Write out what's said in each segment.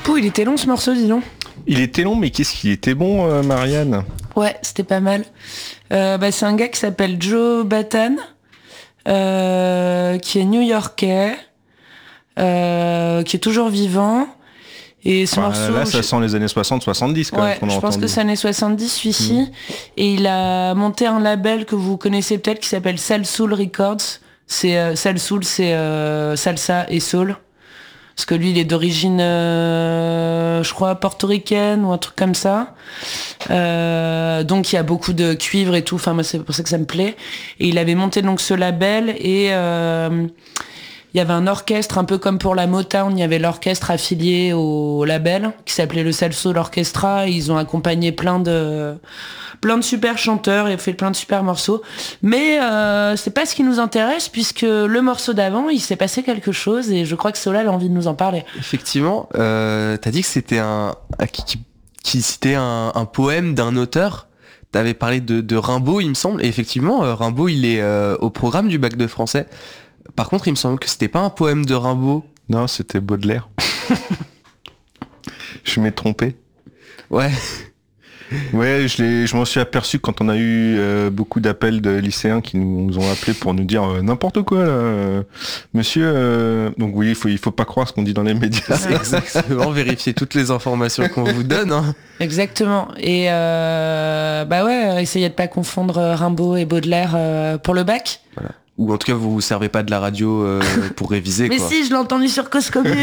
Pouh, il était long ce morceau, dis donc. Il était long, mais qu'est-ce qu'il était bon, Marianne. Ouais, c'était pas mal. C'est un gars qui s'appelle Joe Bataan, qui est new-yorkais, qui est toujours vivant. Et ce morceau... Là, ça sent les années 60-70 quand même qu'on a je pense entendu. que c'est années 70, celui-ci. Et il a monté un label que vous connaissez peut-être qui s'appelle Salsoul Records. Salsoul, c'est salsa et soul. Parce que lui, il est d'origine, je crois, portoricaine ou un truc comme ça. Donc, il y a beaucoup de cuivre et tout. Enfin, moi, c'est pour ça que ça me plaît. Et il avait monté donc ce label et il y avait un orchestre, un peu comme pour la Motown. Il y avait l'orchestre affilié au label qui s'appelait le Salsoul Orchestra. Et ils ont accompagné plein de super chanteurs et fait plein de super morceaux. Mais c'est pas ce qui nous intéresse puisque le morceau d'avant, il s'est passé quelque chose et je crois que Solal a envie de nous en parler. Effectivement, t'as dit que c'était qui citait un poème d'un auteur. T'avais parlé de Rimbaud, il me semble. Et effectivement, Rimbaud, il est au programme du bac de français. Par contre, il me semble que c'était pas un poème de Rimbaud. Non, c'était Baudelaire. Je m'ai trompé. Ouais. Ouais, je m'en suis aperçu quand on a eu beaucoup d'appels de lycéens qui nous ont appelés pour nous dire n'importe quoi là, monsieur. Donc oui, il faut pas croire ce qu'on dit dans les médias. C'est exactement, vérifier toutes les informations qu'on vous donne. Hein. Exactement. Et essayez de pas confondre Rimbaud et Baudelaire pour le bac. Voilà. Ou en tout cas, vous vous servez pas de la radio pour réviser. Mais quoi. si, je l'ai entendu sur Cause Commune.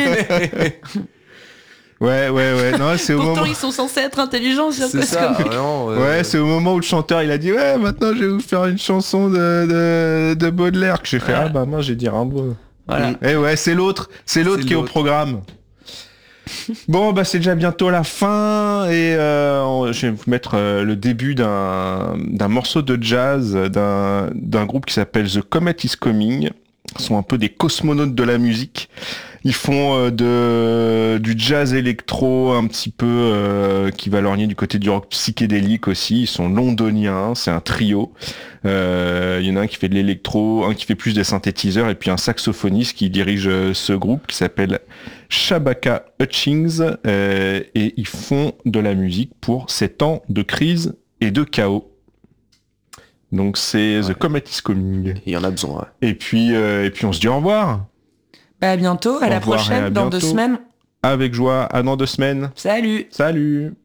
Ouais. Non, c'est au Pourtant, moment... ils sont censés être intelligents sur Cause Commune. Vraiment, Ouais, c'est au moment où le chanteur il a dit ouais, maintenant je vais vous faire une chanson de Baudelaire que j'ai fait. Voilà. Ah bah moi j'ai dit Rimbaud. Voilà. Et ouais, c'est l'autre qui est au programme. Bon bah c'est déjà bientôt la fin et je vais vous mettre le début d'un morceau de jazz d'un groupe qui s'appelle The Comet Is Coming. Ils sont un peu des cosmonautes de la musique. Ils font du jazz électro un petit peu qui va lorgner du côté du rock psychédélique aussi. Ils sont londoniens, c'est un trio. Il y en a un qui fait de l'électro, un qui fait plus des synthétiseurs et puis un saxophoniste qui dirige ce groupe qui s'appelle Shabaka Hutchings et ils font de la musique pour ces temps de crise et de chaos. Donc c'est The Comet Is Coming. Il y en a besoin. Ouais. Et puis on se dit au revoir. À bientôt, à la prochaine, dans 2 semaines. Avec joie, à dans 2 semaines. Salut. Salut.